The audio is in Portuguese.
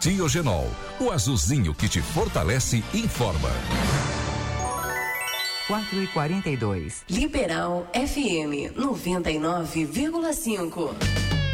Diogenol, o azulzinho que te fortalece, informa. 4h42. Liberal FM 99,5.